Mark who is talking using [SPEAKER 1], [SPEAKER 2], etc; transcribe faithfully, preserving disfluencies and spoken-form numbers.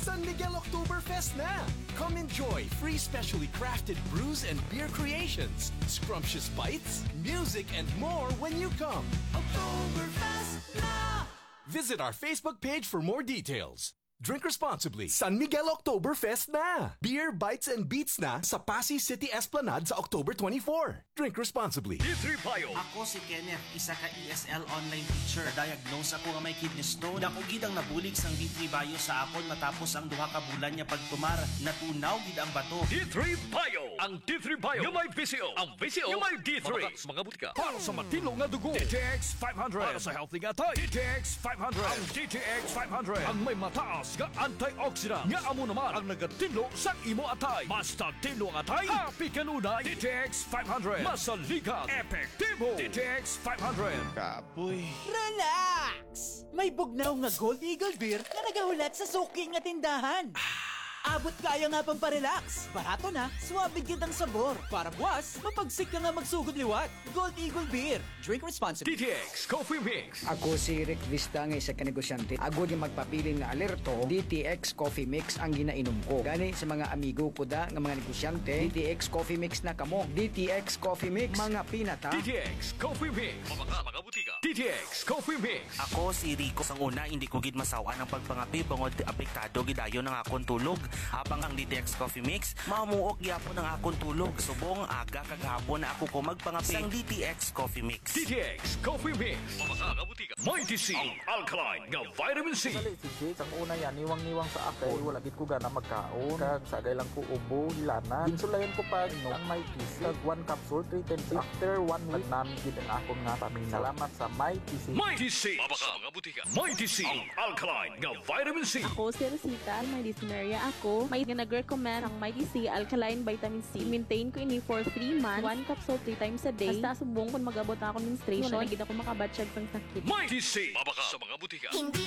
[SPEAKER 1] San Miguel Oktoberfest na! Come enjoy free specially crafted brews and beer creations, scrumptious bites, music, and more when you come. Oktoberfest na! Visit our Facebook page for more details. Drink responsibly. San Miguel Oktoberfest na! Beer, bites, and beats na sa Pasay City Esplanade sa October twenty-fourth. Drink responsibly.
[SPEAKER 2] D three Bio.
[SPEAKER 3] Ako si Kenneth, isa ka E S L online teacher. Diagnose ako nga may kidney stone. Dako gid ang nabulig sang D three Bio sa akon matapos ang duha ka bulan niya pagtumar. Natunaw gid ang bato.
[SPEAKER 2] D three Bio. Ang D three Bio yung may V C O. Ang V C O yung may D three. Mga, mga butika. Para sa matino nga dugo. D T X five hundred. Para sa healthy nga tayo. D T X five hundred. Ang D T X five hundred. Ang may mataas nga antioxidant. Nga amo naman ang nagatino sa imo atay. Basta tino ang atay. Happy kanunay. D T X five hundred. Masaligan. Epektibo. D T X five hundred.
[SPEAKER 4] Kapoy.
[SPEAKER 5] Relax! May bugnaw nga Gold Eagle Beer na nagahulat sa suki nga tindahan. Abot kaya nga pang parelax. Barato na, suwabe kitang sabor. Para buwas, mapagsik ka nga magsugod liwat. Gold Eagle Beer. Drink responsibly.
[SPEAKER 2] D T X Coffee Mix.
[SPEAKER 6] Ako si Rick Vista nga isa ka negosyante. Ako di magpapili nga alerto, D T X Coffee Mix ang ginainom ko. Gani sa mga amigo ko da nga mga negosyante, D T X Coffee Mix na kamo. D T X Coffee Mix, mga pinata.
[SPEAKER 2] D T X Coffee Mix. Mga mga butika. D T X Coffee Mix.
[SPEAKER 3] Ako si Rico. Sang una, hindi ko gid masawaan ang pagpangapi bangod apektado gidayon ng akong tulog. Habang ang D T X Coffee Mix, mamuok gyapon ang akong tulog. Subong aga kagahapon na ako ko magpangapi sang D T X Coffee Mix.
[SPEAKER 2] D T X Coffee Mix. Mga mga butika. Mighty C. Ang alkaline nga vitamin C.
[SPEAKER 7] Dali si Jake, ang una yan, niwang-niwang sa akay, wala gid ko gana magkaon. Kag sagay lang ko ubo, hilana. Ginsulayan ko pa no, ang Mighty C. Kag one capsule, three times after one week namin gid ang akong nga paminaw. Salamat sa Mighty C.
[SPEAKER 2] Mighty C. Mga mga butika. Mighty C. Ang alkaline nga vitamin C.
[SPEAKER 8] Ako si Rosita, may dyspnea ako. May nag-recommend ang Mighty C Alkaline Vitamin C. Maintain ko ini for three months, one capsule three times a day. Basta subong kung mag-abot na ako menstruation, nagid ako makabatsyag pang sakit.
[SPEAKER 2] Mighty C. Mabaka sa mga butika.